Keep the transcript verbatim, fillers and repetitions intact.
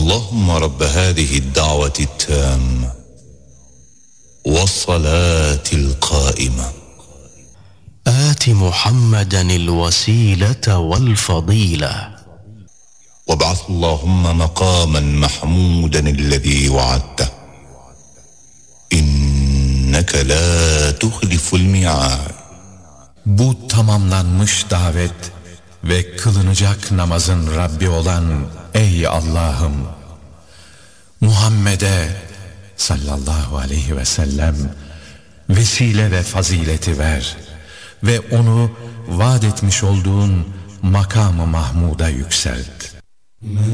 اللهم رب هذه الدعوة التامة والصلاة القائمة آت محمدا الوسيلة والفضيلة وابعث اللهم مقاما محمودا الذي وعدته إنك لا تخلف الميعاد. Bu tamamlanmış davet ve kılınacak namazın Rabbi olan ey Allah'ım, Muhammed'e sallallahu aleyhi ve sellem vesile ve fazileti ver ve onu vaat etmiş olduğun makamı Mahmud'a yükselt.